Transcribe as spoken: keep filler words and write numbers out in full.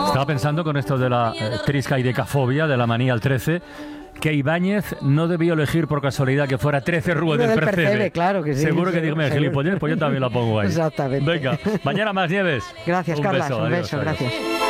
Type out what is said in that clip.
Estaba pensando con esto de la eh, triscaidecafobia, de la manía al trece, que Ibáñez no debió elegir por casualidad que fuera trece Rúa del, del Percebe. Percebe. Claro que sí. Seguro que dígame gilipollez, pues yo también la pongo ahí. Exactamente. Venga, mañana más, Nieves. Gracias, un Carlas. Beso, un adiós, beso, adiós. gracias.